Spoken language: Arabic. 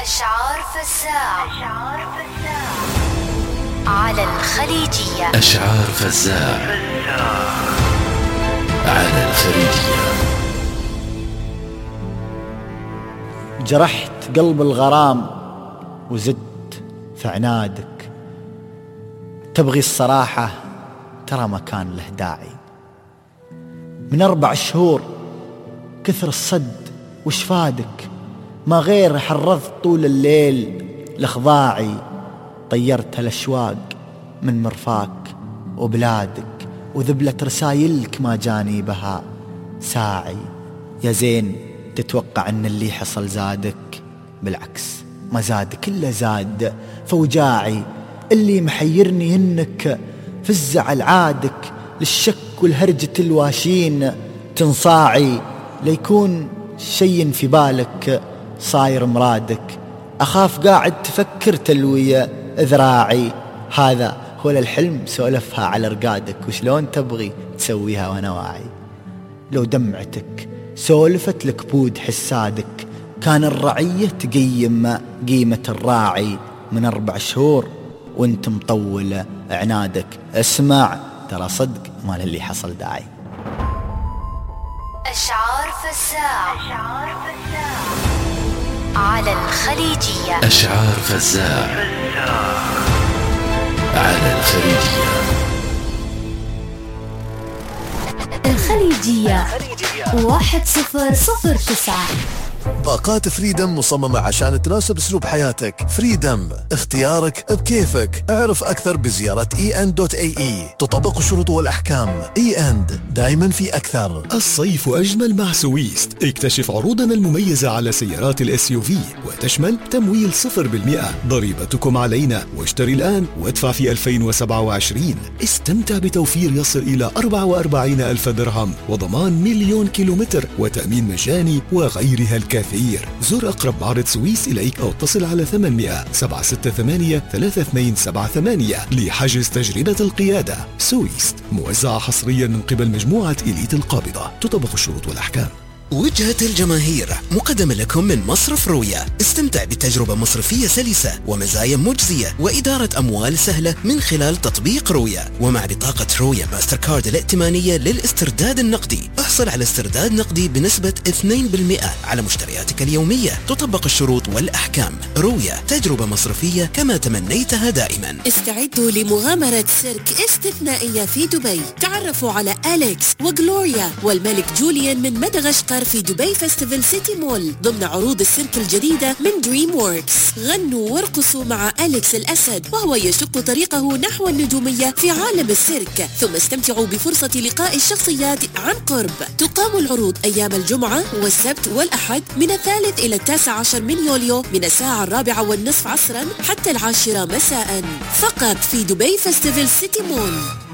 أشعار فزاع على الخليجية. أشعار فزاع على الخليجية. جرحت قلب الغرام وزدت في عنادك، تبغي الصراحة ترى ما كان له داعي. من 4 شهور كثر الصد وش فادك، ما غير حرضت طول الليل لخضاعي. طيرت الأشواق من مرفاك وبلادك، وذبلت رسايلك ما جاني بها ساعي. يا زين تتوقع أن اللي حصل زادك، بالعكس ما زادك إلا زاد فوجاعي. اللي محيرني إنك في الزعل عادك، للشك والهرجة الواشين تنصاعي. ليكون شي في بالك صاير مرادك، أخاف قاعد تفكر تلوي ذراعي. هذا هو الحلم سولفها على رقادك، وشلون تبغي تسويها وانا واعي. لو دمعتك سولفت لك بود حسادك، كان الرعية تقيم قيمة الراعي. من 4 شهور وانت مطول عنادك، اسمع ترى صدق ما للي حصل داعي. أشعار فزاع على الخليجية. أشعار فزاع على الخليجية. الخليجية 1009. باقات فريدم مصممة عشان تناسب اسلوب حياتك. فريدم اختيارك بكيفك. اعرف اكثر بزيارة en.ae. تطبق الشروط والاحكام. en دائما في اكثر. الصيف اجمل مع سويست. اكتشف عروضنا المميزة على سيارات الاس يو في، وتشمل تمويل 0%. ضريبتكم علينا، واشتري الان وادفع في 2027. استمتع بتوفير يصل الى 44,000 درهم، وضمان 1,000,000 كيلومتر، وتأمين مجاني، وغيرها الكثير. زور أقرب معرض سويس إليك أو اتصل على 800-768-3278 لحجز تجربة القيادة. سويس موزعة حصريا من قبل مجموعة إليت القابضة. تطبق الشروط والأحكام. وجهة الجماهير مقدمة لكم من مصرف رويا. استمتع بتجربة مصرفية سلسة ومزايا مجزية وإدارة أموال سهلة من خلال تطبيق رويا. ومع بطاقة رويا ماستر كارد الائتمانية للاسترداد النقدي، احصل على استرداد نقدي بنسبة 2% على مشترياتك اليومية. تطبق الشروط والأحكام. رويا، تجربة مصرفية كما تمنيتها دائما. استعدوا لمغامرة سيرك استثنائية في دبي. تعرفوا على أليكس وغلوريا والملك جوليان من مدغشقر في دبي فيستيفال سيتي مول ضمن عروض السيرك الجديدة من دريم ووركس. غنوا وارقصوا مع أليكس الأسد وهو يشق طريقه نحو النجومية في عالم السيرك، ثم استمتعوا بفرصة لقاء الشخصيات عن قرب. تقام العروض أيام الجمعة والسبت والأحد من 3 إلى 19 من يوليو، من الساعة 4:30 عصرا حتى 10 مساء، فقط في دبي فيستيفال سيتي مول.